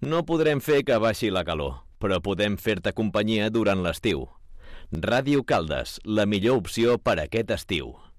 No podrem fer que baixi la calor, però podem fer-te companyia durant l'estiu. Ràdio Caldes, la millor opció per aquest estiu.